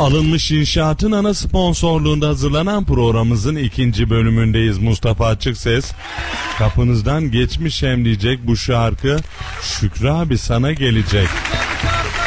Alınmış İnşaat'ın ana sponsorluğunda hazırlanan programımızın ikinci bölümündeyiz. Mustafa Açıkses kapınızdan geçmiş hem diyecek bu şarkı Şükrü abi sana gelecek.